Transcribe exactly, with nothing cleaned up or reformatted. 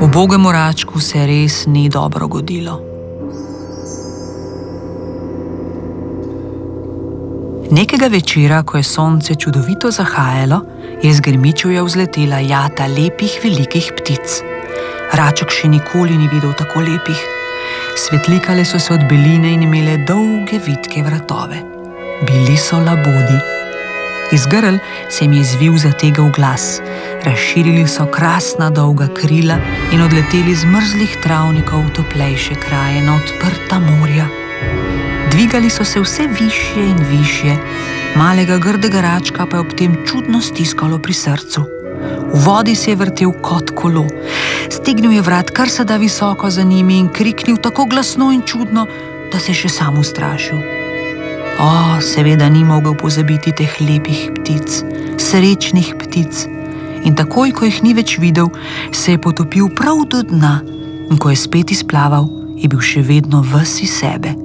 Ubogemu račku se res ni dobro godilo. Nekega večera, ko je sonce čudovito zahajalo, je z grmičevja vzletela jata lepih velikih ptic. Raček še nikoli ni videl tako lepih. Svetlikale so se od beline in imele dolge vitke vratove. Bili so labodi. Iz grl se jim je zvil zategel glas. Razširili so krasna dolga krila in odleteli z mrzlih travnikov v toplejše kraje na odprta morja. Dvigali so se vse višje in višje, malega grdega račka pa je ob tem čudno stiskalo pri srcu. V vodi se je vrtel kot kolo. Stegnil je vrat kar se da visoko za njimi in kriknil tako glasno in čudno, da se je še sam ustrašil. O, seveda ni mogel pozabiti teh lepih ptic, srečnih ptic. In takoj, ko jih ni več videl, se je potopil prav do dna in ko je spet izplaval, je bil še vedno ves iz sebe.